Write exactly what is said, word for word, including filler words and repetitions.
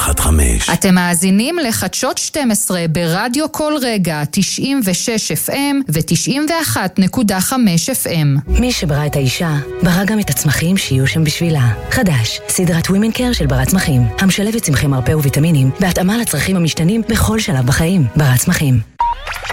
אחת חמש. אתם מאזינים לחדשות שתים עשרה ברדיו כל רגע, תשעים ושש אף אם ו-תשעים ואחת נקודה חמש אף אם. מי שברא את האישה, ברא גם את הצמחים שיהיו שם בשבילה. חדש, סדרת Women Care של ברת צמחים, המשלבת צמחי מרפא וויטמינים, בהתאמה לצרכים המשתנים בכל שלב בחיים. ברת צמחים.